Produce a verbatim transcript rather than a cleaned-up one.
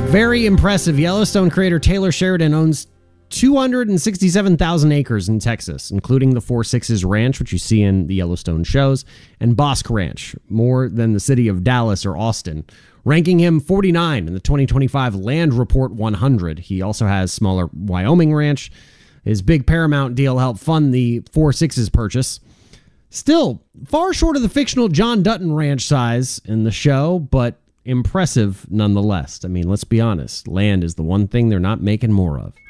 Very impressive. Yellowstone creator Taylor Sheridan owns two hundred sixty-seven thousand acres in Texas, including the Four Sixes Ranch, which you see in the Yellowstone shows, and Bosque Ranch, more than the city of Dallas or Austin, ranking him forty-nine in the twenty twenty-five Land Report one hundred. He also has smaller Wyoming Ranch. His big Paramount deal helped fund the Four Sixes purchase. Still, far short of the fictional John Dutton Ranch size in the show, but impressive nonetheless. I mean, let's be honest. Land is the one thing they're not making more of.